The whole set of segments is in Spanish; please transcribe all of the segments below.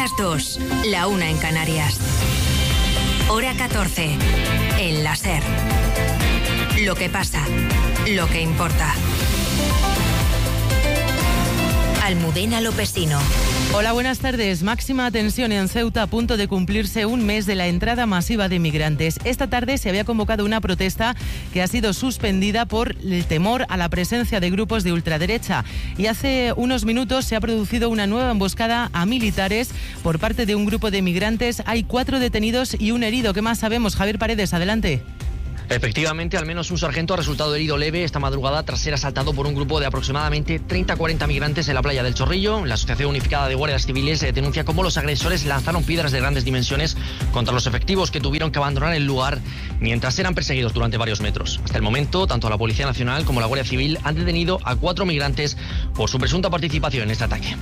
las 2, la 1 en Canarias. Hora 14, en la SER. Lo que pasa, lo que importa. Almudena Lopesino. Hola, buenas tardes. Máxima tensión en Ceuta, a punto de cumplirse un mes de la entrada masiva de migrantes. Esta tarde se había convocado una protesta que ha sido suspendida por el temor a la presencia de grupos de ultraderecha. Y hace unos minutos se ha producido una nueva emboscada a militares por parte de un grupo de migrantes. Hay 4 detenidos y un herido. ¿Qué más sabemos? Javier Paredes, adelante. Efectivamente, al menos un sargento ha resultado herido leve esta madrugada tras ser asaltado por un grupo de aproximadamente 30-40 migrantes en la playa del Chorrillo. La Asociación Unificada de Guardias Civiles denuncia cómo los agresores lanzaron piedras de grandes dimensiones contra los efectivos que tuvieron que abandonar el lugar mientras eran perseguidos durante varios metros. Hasta el momento, tanto la Policía Nacional como la Guardia Civil han detenido a 4 migrantes por su presunta participación en este ataque.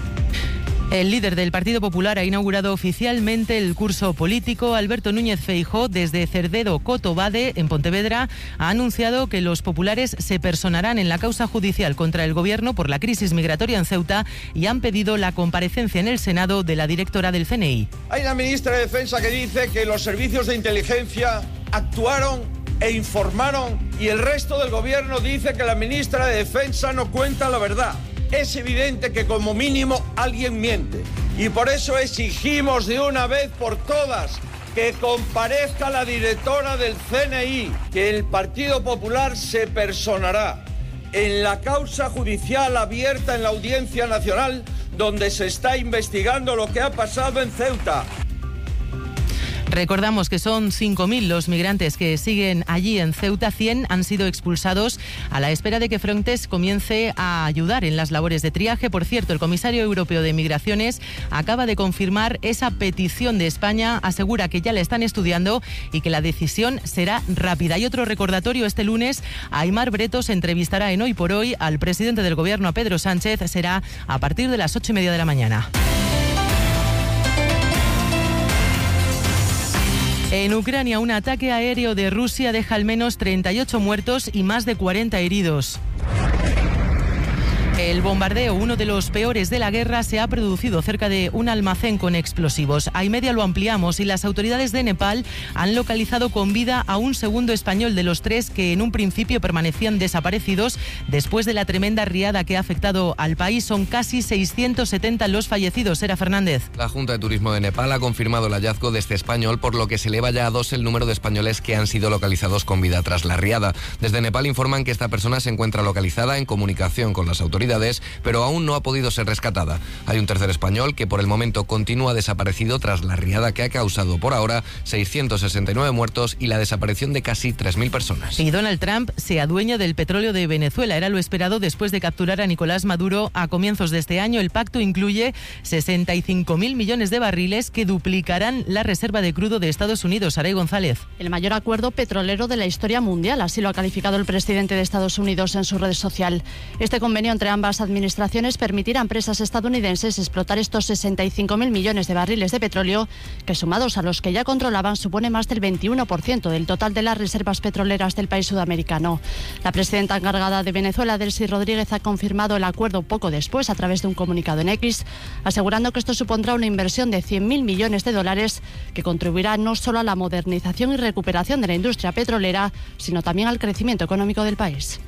El líder del Partido Popular ha inaugurado oficialmente el curso político. Alberto Núñez Feijóo, desde Cerdedo Cotobade, en Pontevedra, ha anunciado que los populares se personarán en la causa judicial contra el Gobierno por la crisis migratoria en Ceuta y han pedido la comparecencia en el Senado de la directora del CNI. Hay una ministra de Defensa que dice que los servicios de inteligencia actuaron e informaron y el resto del Gobierno dice que la ministra de Defensa no cuenta la verdad. Es evidente que como mínimo alguien miente y por eso exigimos de una vez por todas que comparezca la directora del CNI, que el Partido Popular se personará en la causa judicial abierta en la Audiencia Nacional donde se está investigando lo que ha pasado en Ceuta. Recordamos que son 5.000 los migrantes que siguen allí en Ceuta. 100 han sido expulsados a la espera de que Frontex comience a ayudar en las labores de triaje. Por cierto, el comisario europeo de Migraciones acaba de confirmar esa petición de España. Asegura que ya la están estudiando y que la decisión será rápida. Y otro recordatorio: este lunes Aimar Bretos entrevistará en Hoy por Hoy al presidente del Gobierno, a Pedro Sánchez. Será a partir de las 8:30 de la mañana. En Ucrania, un ataque aéreo de Rusia deja al menos 38 muertos y más de 40 heridos. El bombardeo, uno de los peores de la guerra, se ha producido cerca de un almacén con explosivos. A media lo ampliamos y las autoridades de Nepal han localizado con vida a un segundo español de los 3 que en un principio permanecían desaparecidos después de la tremenda riada que ha afectado al país. Son casi 670 los fallecidos. Sera Fernández. La Junta de Turismo de Nepal ha confirmado el hallazgo de este español, por lo que se eleva ya a 2 el número de españoles que han sido localizados con vida tras la riada. Desde Nepal informan que esta persona se encuentra localizada, en comunicación con las autoridades, pero aún no ha podido ser rescatada. Hay un tercer español que por el momento continúa desaparecido tras la riada que ha causado por ahora 669 muertos y la desaparición de casi 3.000 personas. Y Donald Trump se adueña del petróleo de Venezuela. Era lo esperado después de capturar a Nicolás Maduro a comienzos de este año. El pacto incluye 65.000 millones de barriles que duplicarán la reserva de crudo de Estados Unidos. Saray González. El mayor acuerdo petrolero de la historia mundial, así lo ha calificado el presidente de Estados Unidos en su red social. Este convenio entre ambas administraciones permitirá a empresas estadounidenses explotar estos 65.000 millones de barriles de petróleo, que sumados a los que ya controlaban supone más del 21% del total de las reservas petroleras del país sudamericano. La presidenta encargada de Venezuela, Delcy Rodríguez, ha confirmado el acuerdo poco después a través de un comunicado en X, asegurando que esto supondrá una inversión de 100.000 millones de dólares que contribuirá no solo a la modernización y recuperación de la industria petrolera, sino también al crecimiento económico del país.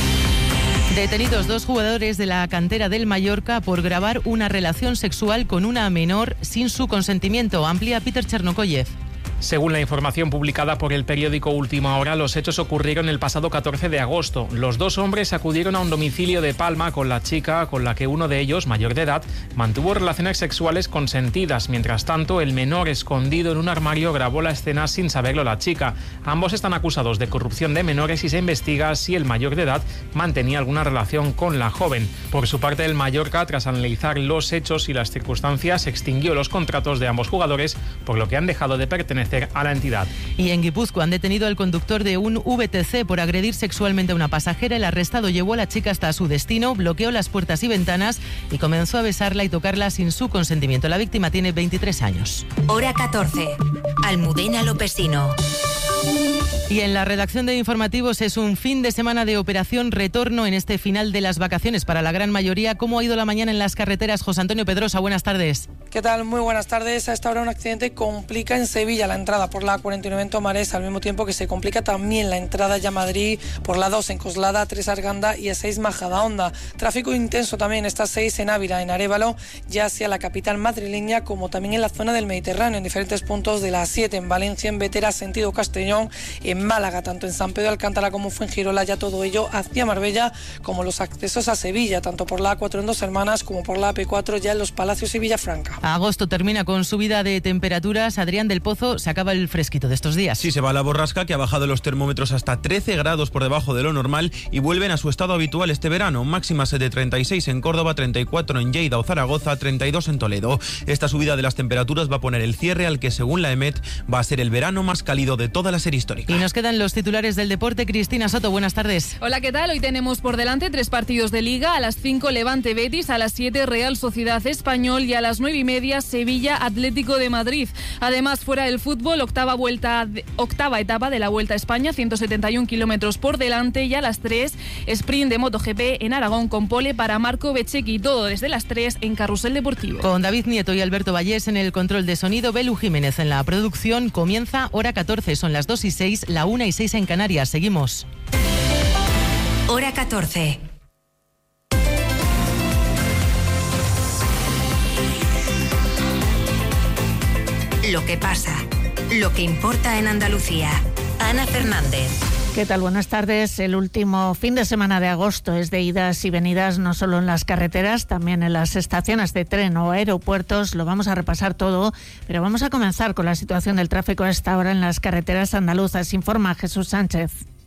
Detenidos 2 jugadores de la cantera del Mallorca por grabar una relación sexual con una menor sin su consentimiento. Amplía Peter Chernokoyev. Según la información publicada por el periódico Última Hora, los hechos ocurrieron el pasado 14 de agosto. Los 2 hombres acudieron a un domicilio de Palma con la chica con la que uno de ellos, mayor de edad, mantuvo relaciones sexuales consentidas. Mientras tanto, el menor, escondido en un armario, grabó la escena sin saberlo la chica. Ambos están acusados de corrupción de menores y se investiga si el mayor de edad mantenía alguna relación con la joven. Por su parte, el Mallorca, tras analizar los hechos y las circunstancias, extinguió los contratos de ambos jugadores, por lo que han dejado de pertenecer a la entidad. Y en Guipúzcoa han detenido al conductor de un VTC por agredir sexualmente a una pasajera. El arrestado llevó a la chica hasta su destino, bloqueó las puertas y ventanas y comenzó a besarla y tocarla sin su consentimiento. La víctima tiene 23 años. Hora 14. Almudena Lopesino. Y en la redacción de informativos es un fin de semana de operación retorno en este final de las vacaciones para la gran mayoría. ¿Cómo ha ido la mañana en las carreteras? José Antonio Pedrosa, buenas tardes. ¿Qué tal? Muy buenas tardes. A esta hora un accidente complica en Sevilla la entrada por la 49 en Tomares, al mismo tiempo que se complica también la entrada ya a Madrid por la 2 en Coslada, 3 Arganda y A6 Majadahonda. Tráfico intenso también esta 6 en Ávila, en Arévalo, ya hacia la capital madrileña, como también en la zona del Mediterráneo, en diferentes puntos de la 7 en Valencia, en Vetera, sentido Castellón, en Málaga, tanto en San Pedro de Alcántara como Fuengirola, ya todo ello hacia Marbella, como los accesos a Sevilla, tanto por la A4 en Dos Hermanas como por la AP4 ya en Los Palacios y Villafranca. Agosto termina con subida de temperaturas. Adrián del Pozo, se acaba el fresquito de estos días. Sí, se va la borrasca, que ha bajado los termómetros hasta 13 grados por debajo de lo normal y vuelven a su estado habitual este verano. Máximas de 36 en Córdoba, 34 en Lleida o Zaragoza, 32 en Toledo. Esta subida de las temperaturas va a poner el cierre al que, según la EMET, va a ser el verano más cálido de toda la serie histórica. Y nos quedan los titulares del deporte. Cristina Soto, buenas tardes. Hola, ¿qué tal? Hoy tenemos por delante 3 partidos de Liga. A las 5 Levante Betis, a las 7 Real Sociedad Español y a las 9:30 Sevilla Atlético de Madrid. Además, fuera del fútbol, octava etapa de la Vuelta a España, 171 kilómetros por delante, y a las 3 sprint de MotoGP en Aragón con pole para Marco Bezzecchi. Todo desde las 3 en Carrusel Deportivo. Con David Nieto y Alberto Vallés en el control de sonido, Belu Jiménez en la producción. Comienza Hora 14, son las 2:06, la 1:06 en Canarias. Seguimos. Hora 14. Lo que pasa, lo que importa en Andalucía. Ana Fernández. ¿Qué tal? Buenas tardes. El último fin de semana de agosto es de idas y venidas, no solo en las carreteras, también en las estaciones de tren o aeropuertos. Lo vamos a repasar todo, pero vamos a comenzar con la situación del tráfico a esta hora en las carreteras andaluzas. Informa Jesús Sánchez.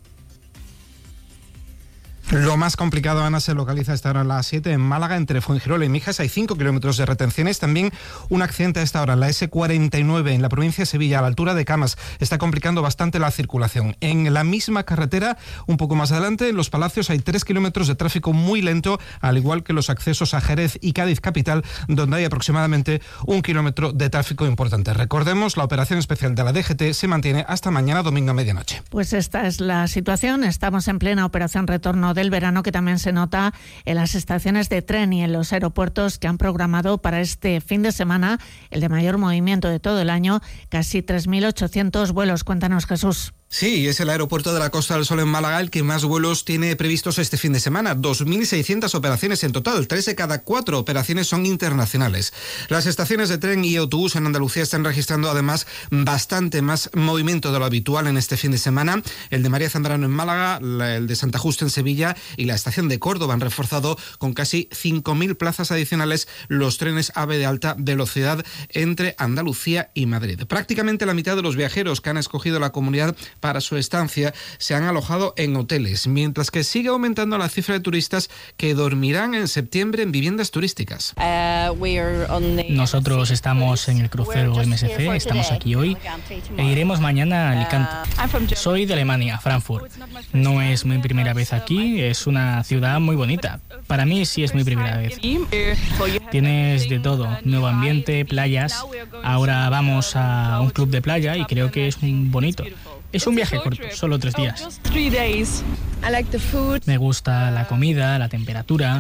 Lo más complicado, Ana, se localiza esta hora a las 7 en Málaga, entre Fuengirola y Mijas. Hay 5 kilómetros de retenciones. También un accidente a esta hora en la S49 en la provincia de Sevilla, a la altura de Camas. Está complicando bastante la circulación. En la misma carretera, un poco más adelante, en Los Palacios, hay 3 kilómetros de tráfico muy lento, al igual que los accesos a Jerez y Cádiz capital, donde hay aproximadamente 1 kilómetro de tráfico importante. Recordemos, la operación especial de la DGT se mantiene hasta mañana domingo a medianoche. Pues esta es la situación. Estamos en plena operación retorno del verano, que también se nota en las estaciones de tren y en los aeropuertos, que han programado para este fin de semana el de mayor movimiento de todo el año, casi 3.800 vuelos. Cuéntanos, Jesús. Sí, es el aeropuerto de la Costa del Sol en Málaga el que más vuelos tiene previstos este fin de semana. 2.600 operaciones en total, 3 de cada 4 operaciones son internacionales. Las estaciones de tren y autobús en Andalucía están registrando además bastante más movimiento de lo habitual en este fin de semana. El de María Zambrano en Málaga, el de Santa Justa en Sevilla y la estación de Córdoba han reforzado con casi 5.000 plazas adicionales los trenes AVE de alta velocidad entre Andalucía y Madrid. Prácticamente la mitad de los viajeros que han escogido la comunidad para su estancia se han alojado en hoteles, mientras que sigue aumentando la cifra de turistas que dormirán en septiembre en viviendas turísticas. Nosotros estamos en el crucero MSC, estamos aquí hoy e iremos mañana a Alicante. Soy de Alemania, Frankfurt. No es mi primera vez aquí, es una ciudad muy bonita. Para mí sí es mi primera vez. Tienes de todo, nuevo ambiente, playas. Ahora vamos a un club de playa y creo que es bonito. Es un viaje corto, solo 3 días. Me gusta la comida, la temperatura.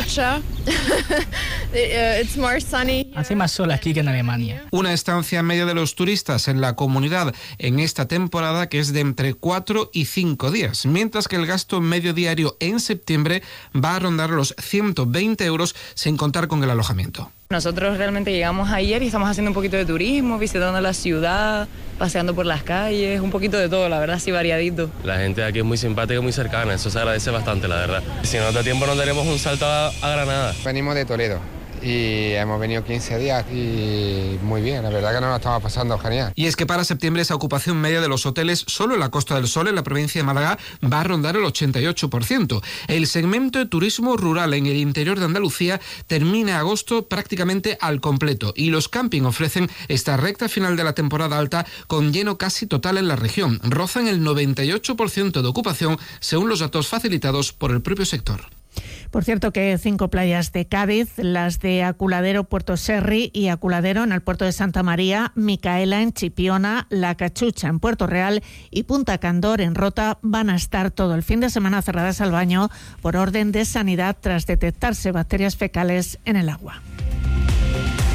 Hace más sol aquí que en Alemania. Una estancia media de los turistas en la comunidad en esta temporada que es de entre 4 y 5 días, mientras que el gasto medio diario en septiembre va a rondar los 120 euros sin contar con el alojamiento. Nosotros realmente llegamos ayer y estamos haciendo un poquito de turismo, visitando la ciudad, paseando por las calles, un poquito de todo, la verdad, sí, variadito. La gente de aquí es muy simpática y muy cercana, eso se agradece bastante, la verdad. Si nos da tiempo nos daremos un salto a Granada. Venimos de Toledo y hemos venido 15 días y muy bien, la verdad que nos lo estamos pasando genial. Y es que para septiembre esa ocupación media de los hoteles solo en la Costa del Sol, en la provincia de Málaga, va a rondar el 88%. El segmento de turismo rural en el interior de Andalucía termina agosto prácticamente al completo y los camping ofrecen esta recta final de la temporada alta con lleno casi total en la región. Rozan el 98% de ocupación según los datos facilitados por el propio sector. Por cierto que 5 playas de Cádiz, las de Aculadero, Puerto Serri y Aculadero en el puerto de Santa María, Micaela en Chipiona, La Cachucha en Puerto Real y Punta Candor en Rota van a estar todo el fin de semana cerradas al baño por orden de sanidad tras detectarse bacterias fecales en el agua.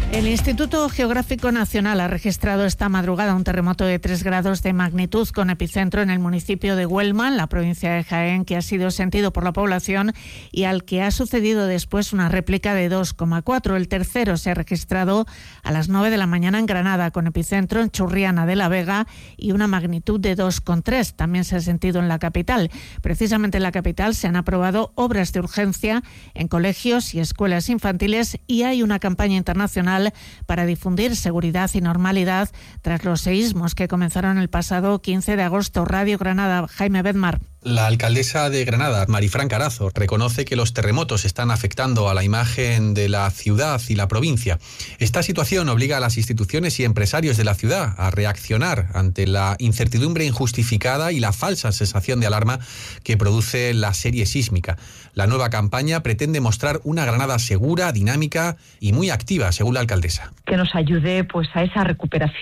El Instituto Geográfico Nacional ha registrado esta madrugada un terremoto de 3 grados de magnitud con epicentro en el municipio de Huelma, en la provincia de Jaén, que ha sido sentido por la población y al que ha sucedido después una réplica de 2,4. El tercero se ha registrado a las 9 de la mañana en Granada, con epicentro en Churriana de la Vega y una magnitud de 2,3. También se ha sentido en la capital. Precisamente en la capital se han aprobado obras de urgencia en colegios y escuelas infantiles y hay una campaña internacional para difundir seguridad y normalidad tras los seísmos que comenzaron el pasado 15 de agosto. Radio Granada, Jaime Bedmar. La alcaldesa de Granada, Marifran Carazo, reconoce que los terremotos están afectando a la imagen de la ciudad y la provincia. Esta situación obliga a las instituciones y empresarios de la ciudad a reaccionar ante la incertidumbre injustificada y la falsa sensación de alarma que produce la serie sísmica. La nueva campaña pretende mostrar una Granada segura, dinámica y muy activa, según la alcaldesa. Que nos ayude pues a esa recuperación